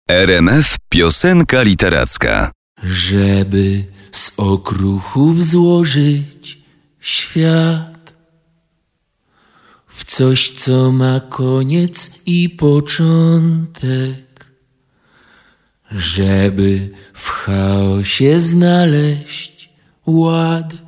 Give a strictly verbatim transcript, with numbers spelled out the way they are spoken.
R M F Piosenka literacka. Żeby z okruchów złożyć świat w coś, co ma koniec i początek, żeby w chaosie znaleźć ład.